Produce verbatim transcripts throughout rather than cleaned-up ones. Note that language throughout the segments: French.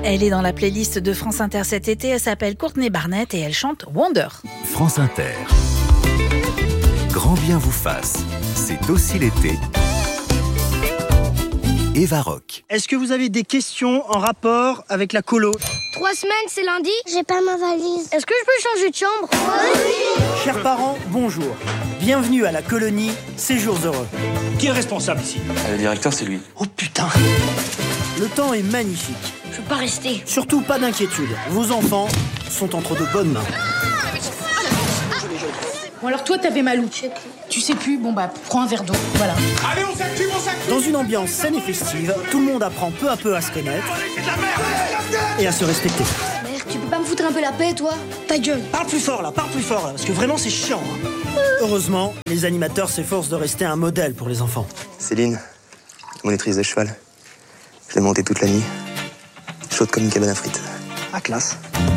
Elle est dans la playlist de France Inter cet été. Elle s'appelle Courtney Barnett et elle chante Wonder. France Inter. Grand bien vous fasse. C'est aussi l'été. Eva Rock. Est-ce que vous avez des questions en rapport avec la colo ? Trois semaines, c'est lundi ? J'ai pas ma valise. Est-ce que je peux changer de chambre ? Oui. Chers parents, bonjour. Bienvenue à la colonie Séjours Heureux. Qui est responsable ici ? Le directeur, c'est lui. Oh putain. Le temps est magnifique. Je peux pas rester. Surtout pas d'inquiétude. Vos enfants sont entre de bonnes mains. Bon alors toi t'avais mal où ? Tu sais plus, bon bah prends un verre d'eau, voilà. Allez, on s'active, on s'active. Dans une ambiance saine et festive, tout le monde apprend peu à peu à se connaître et à se respecter. Merde, tu peux pas me foutre un peu la paix, toi ? Ta gueule. Parle plus fort là, parle plus fort là, parce que vraiment c'est chiant. Hein. Heureusement, les animateurs s'efforcent de rester un modèle pour les enfants. Céline, monitrice de cheval. Je l'ai montée toute la nuit. Chaude comme une cabane à frites. Ah, classe.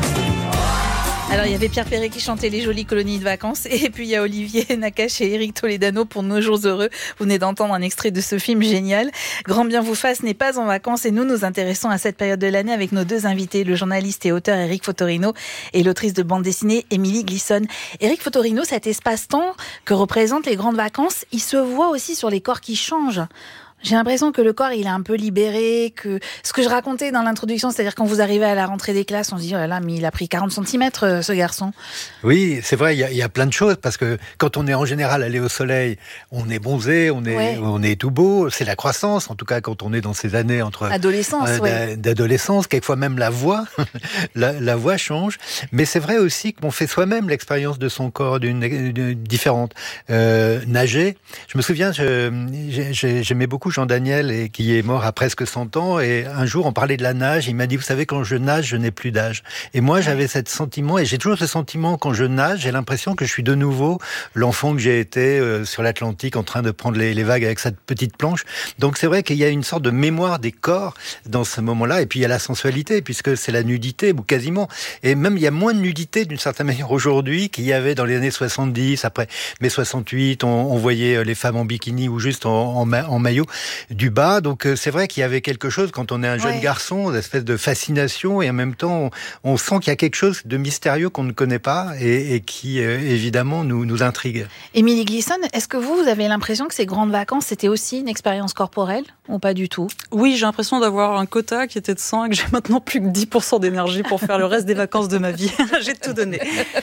Alors, il y avait Pierre Perret qui chantait les jolies colonies de vacances. Et puis, il y a Olivier Nakache et Éric Toledano pour Nos jours heureux. Vous venez d'entendre un extrait de ce film génial. Grand bien vous fasse n'est pas en vacances et nous nous intéressons à cette période de l'année avec nos deux invités, le journaliste et auteur Éric Fotorino et l'autrice de bande dessinée Émilie Glisson. Éric Fotorino, cet espace-temps que représentent les grandes vacances, il se voit aussi sur les corps qui changent. J'ai l'impression que le corps, il est un peu libéré, que ce que je racontais dans l'introduction, c'est-à-dire quand vous arrivez à la rentrée des classes, on se dit, oh là là, mais il a pris quarante centimètres, ce garçon. Oui, c'est vrai, il y, a, il y a plein de choses, parce que quand on est en général allé au soleil, on est bronzé, on est, ouais. on est tout beau, c'est la croissance, en tout cas quand on est dans ces années entre... Adolescence, euh, ouais. D'adolescence, quelquefois même la voix, la, la voix change, mais c'est vrai aussi qu'on fait soi-même l'expérience de son corps d'une, d'une différente. Euh, nager, je me souviens, je, j'ai, j'aimais beaucoup Jean Daniel, et qui est mort à presque cent ans, et un jour on parlait de la nage, il m'a dit, vous savez, quand je nage, je n'ai plus d'âge. Et moi j'avais ce sentiment, et j'ai toujours ce sentiment quand je nage, j'ai l'impression que je suis de nouveau l'enfant que j'ai été euh, sur l'Atlantique en train de prendre les, les vagues avec cette petite planche. Donc c'est vrai qu'il y a une sorte de mémoire des corps dans ce moment-là, et puis il y a la sensualité, puisque c'est la nudité, ou quasiment, et même il y a moins de nudité d'une certaine manière aujourd'hui qu'il y avait dans les années soixante-dix, après mai soixante-huit, on, on voyait les femmes en bikini ou juste en, en, ma, en maillot du bas, donc c'est vrai qu'il y avait quelque chose quand on est un jeune ouais. garçon, une espèce de fascination, et en même temps on, on sent qu'il y a quelque chose de mystérieux qu'on ne connaît pas et, et qui euh, évidemment nous, nous intrigue. Émilie Glisson, est-ce que vous, vous avez l'impression que ces grandes vacances c'était aussi une expérience corporelle ou pas du tout ? Oui, j'ai l'impression d'avoir un quota qui était de cent et que j'ai maintenant plus que dix pour cent d'énergie pour faire le reste des vacances de ma vie. J'ai tout donné.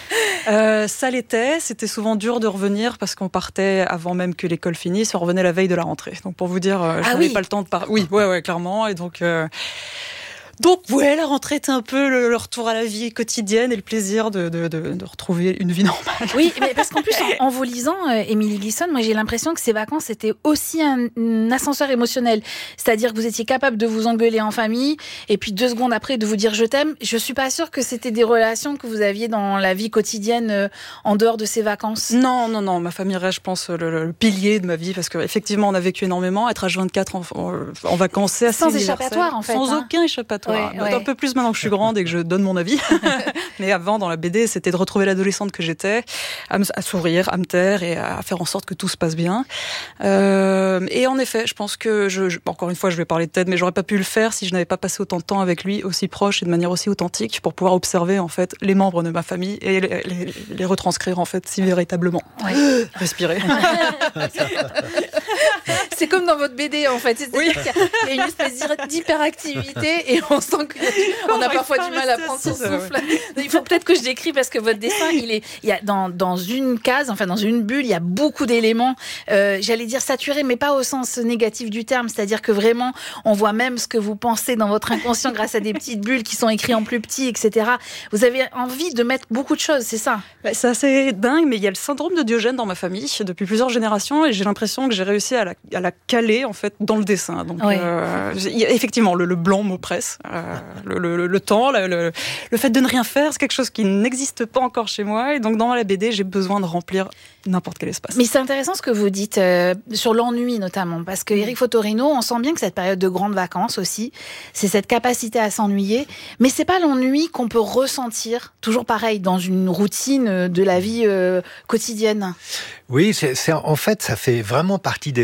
Euh, ça l'était, c'était souvent dur de revenir parce qu'on partait avant même que l'école finisse, on revenait la veille de la rentrée. Donc pour vous dire, euh, je ah n'avais oui. pas le temps de partir. Oui, ouais, ouais, clairement. Et donc, euh... donc ouais, la rentrée était un peu le, le retour à la vie quotidienne et le plaisir de, de, de, de retrouver une vie normale. Oui, mais parce qu'en plus, en, en vous lisant, euh, Émilie Glisson, moi j'ai l'impression que ces vacances c'était aussi un, un ascenseur émotionnel. C'est-à-dire que vous étiez capable de vous engueuler en famille et puis deux secondes après de vous dire je t'aime. Je suis pas sûre que c'était des relations que vous aviez dans la vie quotidienne euh, en dehors de ces vacances. Non, non, non. Ma famille reste, je pense, le, le pilier de ma vie parce qu'effectivement, on a vécu énormément. Être H vingt-quatre en, en, en vacances, c'est assez sans universel. échappatoire en fait. Sans hein. aucun échappatoire. Ouais, ouais. Un peu plus maintenant que je suis grande et que je donne mon avis. Mais avant, dans la B D, c'était de retrouver l'adolescente que j'étais, à, me, à sourire, à me taire et à faire en sorte que tout se passe bien. Euh, et en effet, je pense que, je, je, encore une fois, je vais parler de Ted, mais j'aurais pas pu le faire si je n'avais pas passé autant de temps avec lui, aussi proche et de manière aussi authentique, pour pouvoir observer en fait les membres de ma famille et les, les, les retranscrire en fait si véritablement. Ouais. Respirer. C'est comme dans votre B D en fait, c'est-à-dire oui. qu'il y a une espèce d'hyperactivité et on sent qu'on a parfois du mal à prendre son souffle. Il faut peut-être que je décris parce que votre dessin, il est, il y a dans dans une case, enfin dans une bulle, il y a beaucoup d'éléments. Euh, j'allais dire saturés, mais pas au sens négatif du terme, c'est-à-dire que vraiment, on voit même ce que vous pensez dans votre inconscient grâce à des petites bulles qui sont écrites en plus petit, et cetera. Vous avez envie de mettre beaucoup de choses, c'est ça ? Bah, c'est assez dingue, mais il y a le syndrome de Diogène dans ma famille depuis plusieurs générations et j'ai l'impression que j'ai réussi à la, à la caler en fait dans le dessin. Donc ouais. euh, effectivement, le, le blanc m'oppresse, euh, le, le, le temps, le, le, le fait de ne rien faire, c'est quelque chose qui n'existe pas encore chez moi et donc dans la B D, j'ai besoin de remplir n'importe quel espace. Mais c'est intéressant ce que vous dites euh, sur l'ennui notamment, parce que Éric Fotorino, on sent bien que cette période de grandes vacances aussi, c'est cette capacité à s'ennuyer, mais c'est pas l'ennui qu'on peut ressentir, toujours pareil, dans une routine de la vie euh, quotidienne. Oui, c'est, c'est, en fait, ça fait vraiment partie des vacances et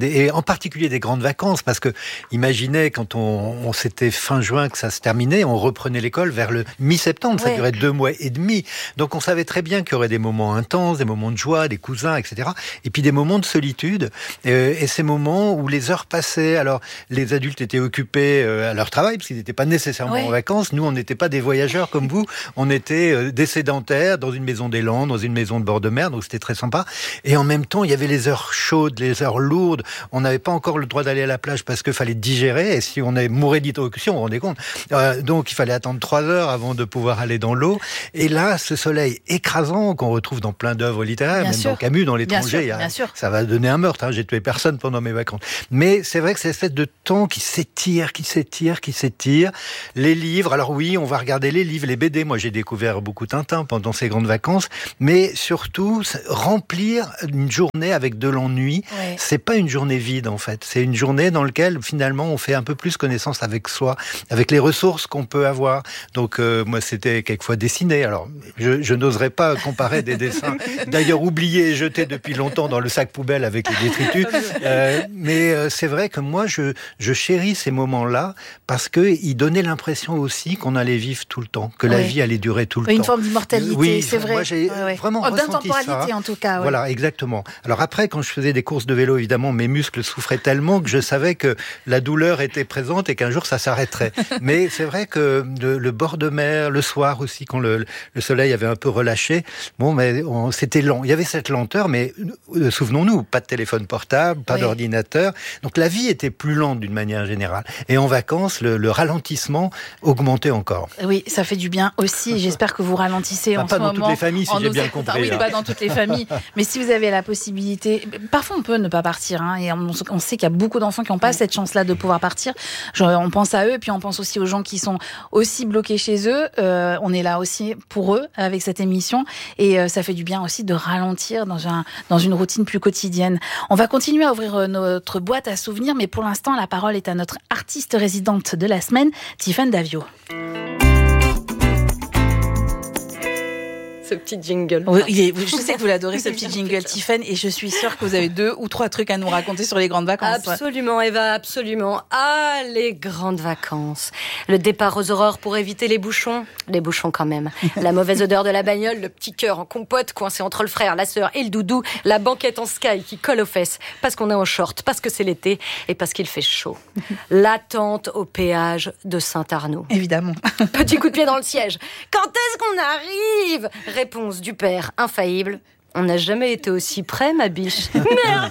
des, et en particulier des grandes vacances, parce que imaginez quand on, on s'était fin juin que ça se terminait, on reprenait l'école vers le mi-septembre, ça Ouais. durait deux mois et demi. Donc on savait très bien qu'il y aurait des moments intenses, des moments de joie, des cousins, et cetera. Et puis des moments de solitude, euh, et ces moments où les heures passaient. Alors les adultes étaient occupés euh, à leur travail, parce qu'ils n'étaient pas nécessairement Ouais. en vacances. Nous, on n'était pas des voyageurs comme vous, on était euh, des sédentaires dans une maison des Landes, dans une maison de bord de mer, donc c'était très sympa. Et en même temps, il y avait les heures chaudes, les heures lourdes. On n'avait pas encore le droit d'aller à la plage parce qu'il fallait digérer. Et si on mourait d'hypoxie, on vous rendait compte. Euh, donc, il fallait attendre trois heures avant de pouvoir aller dans l'eau. Et là, ce soleil écrasant qu'on retrouve dans plein d'œuvres littéraires, Bien même sûr. dans Camus, dans Bien l'étranger, sûr, il y a- bien sûr. ça va donner un meurtre. Hein. J'ai tué personne pendant mes vacances. Mais c'est vrai que c'est cette espèce de temps qui s'étire, qui s'étire, qui s'étire. Les livres, alors oui, on va regarder les livres, les B D. Moi, j'ai découvert beaucoup Tintin pendant ces grandes vacances. Mais surtout, remplir une journée avec de l'ennui, Ouais. c'est pas une journée vide en fait. C'est une journée dans laquelle finalement on fait un peu plus connaissance avec soi, avec les ressources qu'on peut avoir. Donc euh, moi c'était quelquefois dessiner. Alors je, je n'oserais pas comparer des dessins d'ailleurs oubliés et jetés depuis longtemps dans le sac poubelle avec les détritus. Euh, mais euh, c'est vrai que moi je, je chéris ces moments-là parce que ils donnaient l'impression aussi qu'on allait vivre tout le temps, que la Ouais. vie allait durer tout le Une temps. forme d'immortalité, Oui, c'est vrai. moi j'ai Ouais, ouais. vraiment Oh, ressenti d'intemporalité, ça. en tout cas. Ouais. Voilà, exactement. Alors après, quand je faisais des courses de vélo, évidemment, mes muscles souffraient tellement que je savais que la douleur était présente et qu'un jour ça s'arrêterait. Mais c'est vrai que le, le bord de mer, le soir aussi, quand le, le soleil avait un peu relâché, bon, mais on- c'était lent. Il y avait cette lenteur, mais euh, souvenons-nous, pas de téléphone portable, pas Oui. d'ordinateur. Donc la vie était plus lente d'une manière générale. Et en vacances, le, le ralentissement augmentait encore. Oui, ça fait du bien aussi. J'espère que vous ralentissez Enfin, en pas ce dans moment. toutes les familles, si en j'ai nos bien écoutants. compris. Oui, hein. pas dans toutes les familles. Mais si vous avez la possibilité, parfois on peut ne pas partir. Hein, et on, on sait qu'il y a beaucoup d'enfants qui n'ont pas cette chance-là de pouvoir partir. Genre, on pense à eux, puis on pense aussi aux gens qui sont aussi bloqués chez eux. Euh, on est là aussi pour eux avec cette émission. Et euh, ça fait du bien aussi de ralentir dans, un, dans une routine plus quotidienne. On va continuer à ouvrir euh, notre boîte à souvenirs, mais pour l'instant, la parole est à notre artiste résidente de la semaine, Tiffaine Davio. Ce petit jingle. Oui, il est- je sais que vous l'adorez, ce petit jingle, Tiffaine, et je suis sûre que vous avez deux ou trois trucs à nous raconter sur les grandes vacances. Absolument, Eva, absolument. Ah, les grandes vacances. Le départ aux aurores pour éviter les bouchons. Les bouchons quand même. La mauvaise odeur de la bagnole, le petit cœur en compote coincé entre le frère, la sœur et le doudou. La banquette en sky qui colle aux fesses. Parce qu'on est en short, parce que c'est l'été et parce qu'il fait chaud. L'attente au péage de Saint-Arnaud. Évidemment. Petit coup de pied dans le siège. Quand est-ce qu'on arrive ? Réponse du père infaillible. On n'a jamais été aussi près, ma biche. Mais arrête !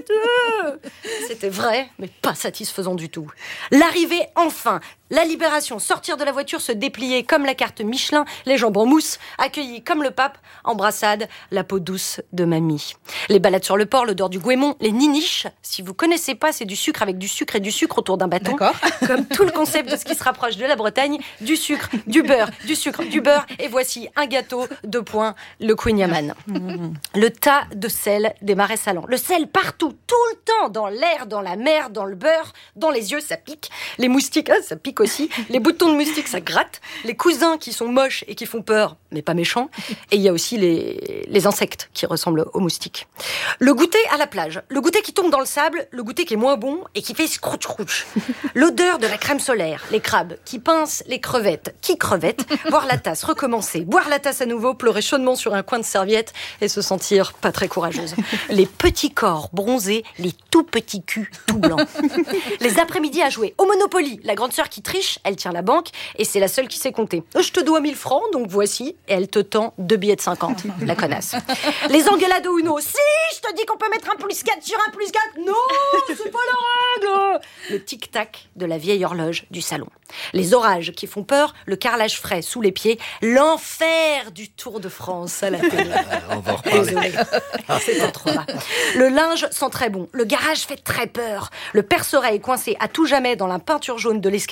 C'était vrai, mais pas satisfaisant du tout. L'arrivée, enfin. La libération, sortir de la voiture, se déplier comme la carte Michelin, les jambes en mousse, accueillis comme le pape, embrassade, la peau douce de mamie. Les balades sur le port, l'odeur du goémon, les niniches. Si vous connaissez pas, c'est du sucre avec du sucre et du sucre autour d'un bâton. D'accord. Comme tout le concept de ce qui se rapproche de la Bretagne, du sucre, du beurre, du sucre, du beurre. Et voici un gâteau, deux points, le Queen Yaman. Le tas de sel des marais salants. Le sel partout, tout le temps, dans l'air, dans la mer, dans le beurre, dans les yeux, ça pique. Les moustiques, ah, ça pique aussi. Les boutons de moustiques, ça gratte. Les cousins qui sont moches et qui font peur, mais pas méchants. Et il y a aussi les, les insectes qui ressemblent aux moustiques. Le goûter à la plage. Le goûter qui tombe dans le sable. Le goûter qui est moins bon et qui fait scrouch-crouch. L'odeur de la crème solaire. Les crabes qui pincent les crevettes. Qui crevettent. Boire la tasse, recommencer. Boire la tasse à nouveau, pleurer chaudement sur un coin de serviette et se sentir pas très courageuse. Les petits corps bronzés, les tout petits culs tout blancs. Les après-midi à jouer au Monopoly. La grande sœur qui triche, elle tient la banque et c'est la seule qui sait compter. Je te dois mille francs, donc voici. Et elle te tend deux billets de cinquante. La connasse. Les engueulades au Uno. Si, je te dis qu'on peut mettre un plus quatre sur un plus quatre. Non, c'est pas la règle. Le tic-tac de la vieille horloge du salon. Les orages qui font peur, le carrelage frais sous les pieds, l'enfer du Tour de France à la télé. On va en reparler. Désolée. C'est un trauma. Le linge sent très bon. Le garage fait très peur. Le perce-oreille coincé à tout jamais dans la peinture jaune de l'escalier.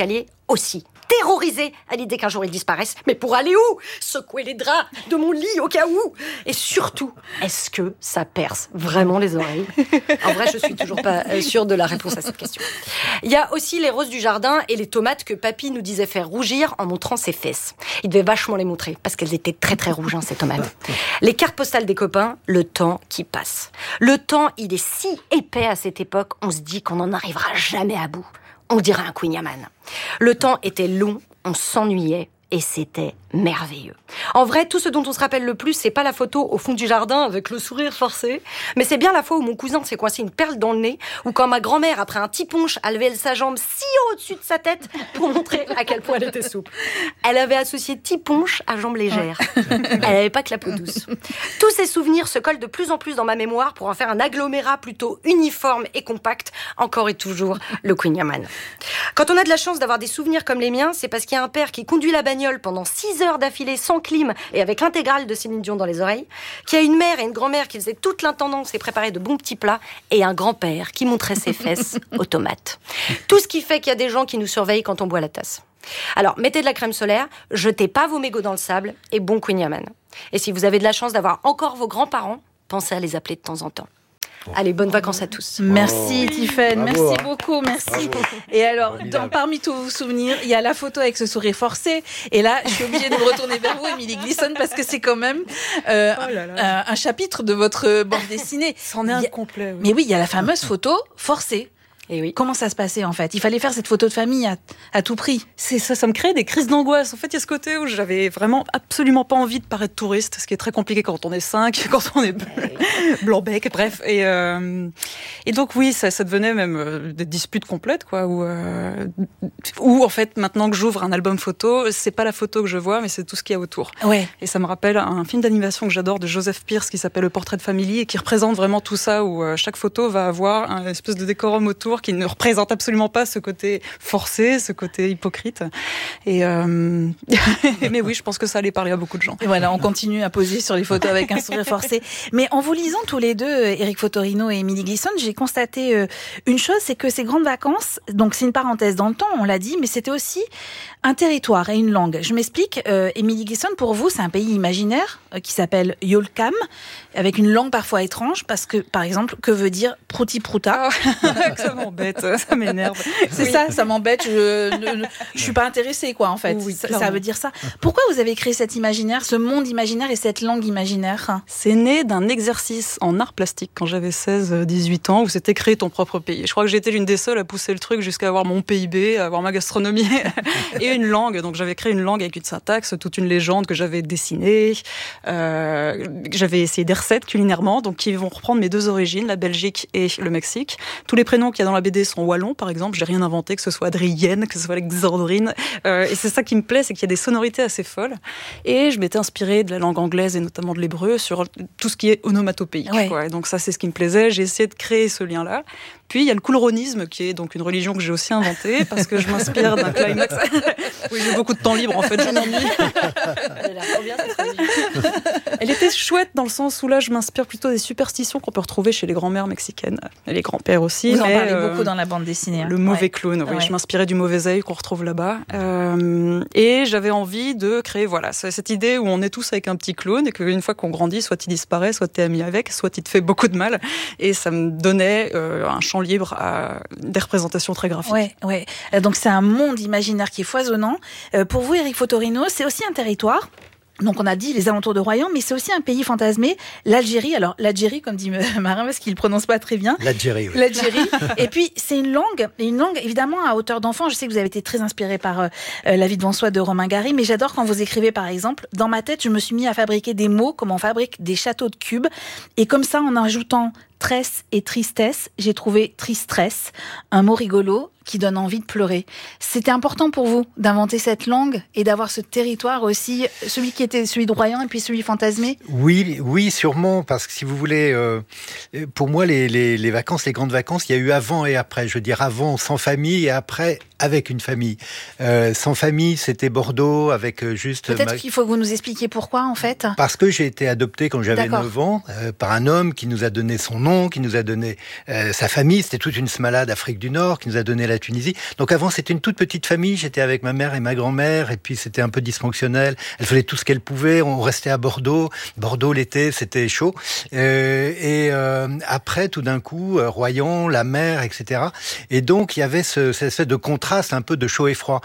aussi. Terrorisé à l'idée qu'un jour ils disparaissent. Mais pour aller où? Secouer les draps de mon lit au cas où. Et surtout, est-ce que ça perce vraiment les oreilles? En vrai, je suis toujours pas sûre de la réponse à cette question. Il y a aussi les roses du jardin et les tomates que papy nous disait faire rougir en montrant ses fesses. Il devait vachement les montrer parce qu'elles étaient très très rouges, hein, ces tomates. Les cartes postales des copains, le temps qui passe. Le temps, il est si épais à cette époque, on se dit qu'on n'en arrivera jamais à bout. On dirait un Queen Yaman. Le temps était long, on s'ennuyait et c'était merveilleux. En vrai, tout ce dont on se rappelle le plus, c'est pas la photo au fond du jardin avec le sourire forcé, mais c'est bien la fois où mon cousin s'est coincé une perle dans le nez, ou quand ma grand-mère, après un tiponche, a levé sa jambe si haut au-dessus de sa tête pour montrer à quel point elle était souple. Elle avait associé tiponche à jambe légère. Elle avait pas que la peau douce. Tous ces souvenirs se collent de plus en plus dans ma mémoire pour en faire un agglomérat plutôt uniforme et compact, encore et toujours le Queen Yaman. Quand on a de la chance d'avoir des souvenirs comme les miens, c'est parce qu'il y a un père qui conduit la bagnole pendant six heures d'affilée sans clim et avec l'intégrale de Céline Dion dans les oreilles, qui a une mère et une grand-mère qui faisaient toute l'intendance et préparaient de bons petits plats, et un grand-père qui montrait ses fesses aux tomates. Tout ce qui fait qu'il y a des gens qui nous surveillent quand on boit la tasse. Alors, mettez de la crème solaire, jetez pas vos mégots dans le sable, et bon Queen Yaman. Et si vous avez de la chance d'avoir encore vos grands-parents, pensez à les appeler de temps en temps. Allez, bonnes vacances à tous. Merci oh. Tiffaine, Bravo. merci beaucoup, merci. Bravo. Et alors, dans, parmi tous vos souvenirs, il y a la photo avec ce sourire forcé. Et là, je suis obligée de me retourner vers vous, Émilie Glisson, parce que c'est quand même euh, oh là là. Un, un chapitre de votre bande dessinée. C'en est un complet. Oui. Mais oui, il y a la fameuse photo forcée. Et oui. Comment ça se passait en fait? Il fallait faire cette photo de famille à, à tout prix. C'est ça, ça me crée des crises d'angoisse. En fait, il y a ce côté où j'avais vraiment absolument pas envie de paraître touriste, ce qui est très compliqué quand on est cinq, quand on est blanc-bec, bref. Et, euh, et donc oui, ça, ça devenait même euh, des disputes complètes, quoi. Où, euh, où en fait, maintenant que j'ouvre un album photo, c'est pas la photo que je vois, mais c'est tout ce qu'il y a autour. Ouais. Et ça me rappelle un film d'animation que j'adore de Joseph Pierce qui s'appelle Le Portrait de Family et qui représente vraiment tout ça, où euh, chaque photo va avoir un espèce de décorum autour qui ne représente absolument pas ce côté forcé, ce côté hypocrite. Et euh... mais oui, je pense que ça allait parler à beaucoup de gens. Et voilà, on continue à poser sur les photos avec un sourire forcé. Mais en vous lisant tous les deux, Éric Fotorino et Émilie Glisson, j'ai constaté une chose, c'est que ces grandes vacances, donc c'est une parenthèse dans le temps, on l'a dit, mais c'était aussi un territoire et une langue. Je m'explique, euh, Émilie Glisson, pour vous, c'est un pays imaginaire euh, qui s'appelle Yolkam, avec une langue parfois étrange, parce que, par exemple, que veut dire prouti prouta? Oh, ça m'embête, ça m'énerve. C'est oui. ça, ça m'embête, je ne je suis pas intéressée, quoi, en fait. Oui, ça, ça veut dire ça. Pourquoi vous avez créé cet imaginaire, ce monde imaginaire et cette langue imaginaire? C'est né d'un exercice en art plastique quand j'avais seize dix-huit ans, où c'était créer ton propre pays. Je crois que j'étais l'une des seules à pousser le truc jusqu'à avoir mon P I B, à avoir ma gastronomie et une langue. Donc j'avais créé une langue avec une syntaxe, toute une légende que j'avais dessinée. Euh, j'avais essayé des recettes culinairement, donc qui vont reprendre mes deux origines, la Belgique et le Mexique. Tous les prénoms qu'il y a dans la B D sont wallons, par exemple. J'ai rien inventé, que ce soit Adrienne, que ce soit Alexandrine. Euh, et c'est ça qui me plaît, c'est qu'il y a des sonorités assez folles. Et je m'étais inspirée de la langue anglaise et notamment de l'hébreu sur tout ce qui est onomatopéique. Ouais. Quoi. Et donc ça, c'est ce qui me plaisait. J'ai essayé de créer ce lien-là. Puis il y a le coulronisme, qui est donc une religion que j'ai aussi inventée, parce que je m'inspire d'un climax. Oui, j'ai beaucoup de temps libre, en fait, je m'ennuie. Elle a trop bien, cette religion. Elle était chouette dans le sens où là, je m'inspire plutôt des superstitions qu'on peut retrouver chez les grands-mères mexicaines, et les grands-pères aussi. Vous en mais, parlez euh, beaucoup dans la bande dessinée. Hein. Le mauvais ouais. clown, oui. Ouais. Je m'inspirais du mauvais œil qu'on retrouve là-bas. Euh, et j'avais envie de créer, voilà, cette idée où on est tous avec un petit clown, et qu'une fois qu'on grandit, soit il disparaît, soit t'es ami avec, soit il te fait beaucoup de mal. Et ça me donnait euh, un champ libre à des représentations très graphiques. Ouais, ouais. Donc c'est un monde imaginaire qui est foisonnant. Euh, pour vous, Éric Fotorino, c'est aussi un territoire. Donc on a dit les alentours de Royan, mais c'est aussi un pays fantasmé, l'Algérie. Alors l'Algérie, comme dit Marin, parce qu'il ne prononce pas très bien. L'Algérie, oui. L'Algérie. Et puis c'est une langue, une langue évidemment à hauteur d'enfant. Je sais que vous avez été très inspiré par euh, La vie devant soi de Romain Gary, mais j'adore quand vous écrivez par exemple. Dans ma tête, je me suis mis à fabriquer des mots comme on fabrique des châteaux de cubes. Et comme ça, en ajoutant tresse et tristesse, j'ai trouvé tristresse, un mot rigolo qui donne envie de pleurer. C'était important pour vous d'inventer cette langue et d'avoir ce territoire aussi, celui qui était celui de Royan et puis celui fantasmé? Oui, oui, sûrement, parce que si vous voulez, euh, pour moi, les, les, les vacances, les grandes vacances, il y a eu avant et après. Je veux dire, avant sans famille et après avec une famille. Euh, sans famille, c'était Bordeaux avec juste... Peut-être ma... qu'il faut que vous nous expliquiez pourquoi, en fait. Parce que j'ai été adopté quand j'avais D'accord. neuf ans euh, par un homme qui nous a donné son nom. nom, qui nous a donné euh, sa famille. C'était toute une smala d'Afrique du Nord, qui nous a donné la Tunisie. Donc avant, c'était une toute petite famille. J'étais avec ma mère et ma grand-mère, et puis c'était un peu dysfonctionnel. Elle faisait tout ce qu'elle pouvait. On restait à Bordeaux. Bordeaux, l'été, c'était chaud. Euh, et euh, après, tout d'un coup, euh, Royan, la mer, et cetera. Et donc, il y avait ce, cette espèce de contraste un peu de chaud et froid.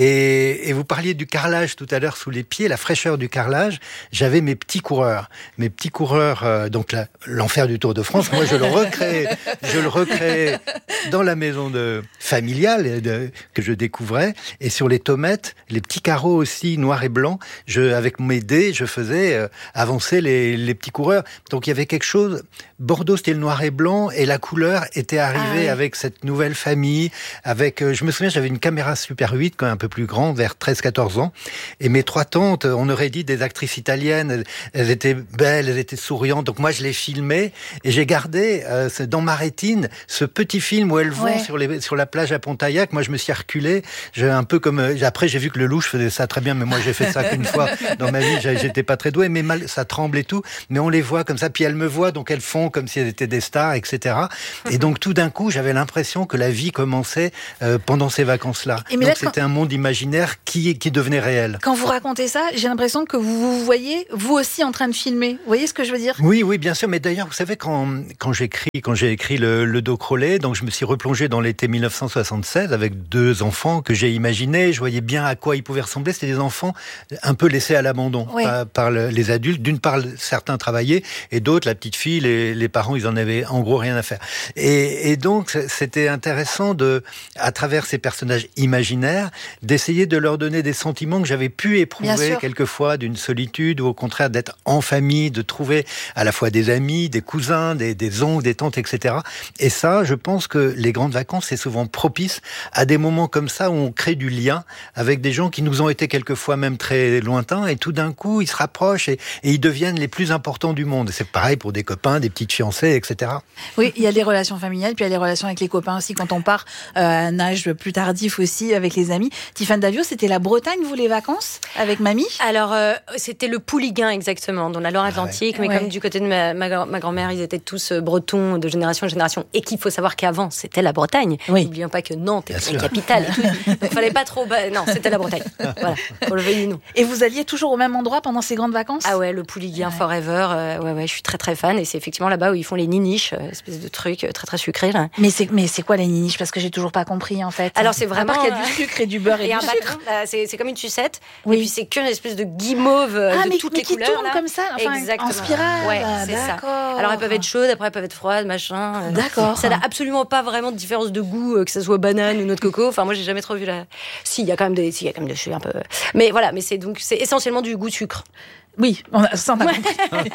Et, et vous parliez du carrelage tout à l'heure sous les pieds, la fraîcheur du carrelage. J'avais mes petits coureurs. Mes petits coureurs, euh, donc la, l'enfer du Tour de France, moi je le recrée, je le recrée dans la maison de, familiale de, que je découvrais. Et sur les tomates, les petits carreaux aussi, noirs et blancs, je, avec mes dés, je faisais euh, avancer les, les petits coureurs. Donc il y avait quelque chose, Bordeaux c'était le noir et blanc, et la couleur était arrivée ah oui. avec cette nouvelle famille, avec, euh, je me souviens, j'avais une caméra Super huit, quand même un peu plus grande, vers treize quatorze ans, et mes trois tantes, on aurait dit des actrices italiennes, elles, elles étaient belles, elles étaient souriantes, donc moi je les filmais, et j'ai gardé euh, dans ma rétine ce petit film où elles vont ouais. sur, les, sur la plage à Pontaillac. Moi je me suis reculé, j'ai un peu comme, euh, après j'ai vu que le louche faisait ça très bien, mais moi j'ai fait ça qu'une fois dans ma vie, j'étais pas très doué, mais mal, ça tremble et tout, mais on les voit comme ça, puis elles me voient, donc elles font comme si elles étaient des stars, et cetera. Et donc tout d'un coup, j'avais l'impression que la vie commençait euh, pendant ces vacances-là. Et donc là, c'était quand... un monde imaginaire qui, qui devenait réel. Quand vous racontez ça, j'ai l'impression que vous vous voyez, vous aussi, en train de filmer. Vous voyez ce que je veux dire ? Oui, oui, bien sûr. Mais d'ailleurs, vous savez, quand, quand j'écris, quand j'ai écrit le, le dos Crowley, donc je me suis replongé dans l'été mille neuf cent soixante-seize avec deux enfants que j'ai imaginés. Je voyais bien à quoi ils pouvaient ressembler. C'était des enfants un peu laissés à l'abandon oui. par, par le, les adultes. D'une part, certains travaillaient et d'autres, la petite fille, les, les parents, ils en avaient en gros rien à faire. Et, et donc, c'était intéressant de, à travers ces personnages imaginaires, d'essayer de leur donner des sentiments que j'avais pu éprouver quelquefois, d'une solitude ou au contraire d'être en famille, de trouver à la fois des amis, des cousins, des, des oncles, des tantes, et cetera. Et ça, je pense que les grandes vacances, c'est souvent propice à des moments comme ça où on crée du lien avec des gens qui nous ont été quelquefois même très lointains et tout d'un coup, ils se rapprochent et, et ils deviennent les plus importants du monde. Et c'est pareil pour des copains, des petites fiancées, et cetera. Oui, il y a les relations familiales, puis il y a les relations avec les copains aussi quand on part euh, à un âge plus tardif aussi avec les amis. Tiffany Davio, c'était la Bretagne, vous, les vacances avec mamie ? Alors, euh, c'était le Pouliguen exactement, dans la Loire-Atlantique, ah ouais. mais ouais. comme du côté de ma, ma, ma grand-mère, ils étaient tous bretons de génération en génération, et qu'il faut savoir qu'avant, c'était la Bretagne. Oui. N'oublions pas que Nantes était la capitale. Et tout. Donc, il fallait pas trop... Bah, non, c'était la Bretagne. Voilà, pour le veuille nous. Et vous alliez toujours au même endroit pendant ces grandes vacances ? Ah ouais, le Pouliguen ouais. Forever. Euh, ouais, ouais, je suis très très fan, et c'est effectivement là-bas où ils font les niniches, euh, espèce de truc très très sucré. Là. Mais c'est mais c'est quoi les niniches ? Parce que j'ai toujours pas compris en fait. Alors c'est vraiment qu'il y a du sucre et du beurre et, et du un sucre. Bâton, là, c'est, c'est comme une sucette. Oui. Et puis c'est qu'une espèce de guimauve ah, de mais, toutes mais les qui couleurs. Tourne là. comme ça, enfin, exactement. En spirale. Ouais, c'est d'accord. ça. Alors elles peuvent être chaudes, après elles peuvent être froides, machin. D'accord. Ça n'a absolument pas vraiment de différence de goût, que ce soit banane ou noix de coco. Enfin moi j'ai jamais trop vu la. Si il y a quand même des, si il y a quand même des choses un peu. Mais voilà, mais c'est donc c'est essentiellement du goût sucre. Oui, on a, ça on a compris.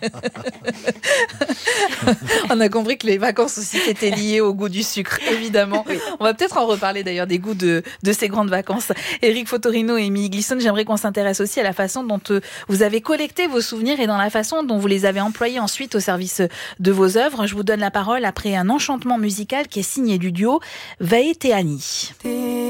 On a compris que les vacances aussi étaient liées au goût du sucre, évidemment. Oui. On va peut-être en reparler d'ailleurs des goûts de, de ces grandes vacances. Éric Fotorino et Émilie Glisson, j'aimerais qu'on s'intéresse aussi à la façon dont euh, vous avez collecté vos souvenirs et dans la façon dont vous les avez employés ensuite au service de vos œuvres. Je vous donne la parole après un enchantement musical qui est signé du duo Vaeteani.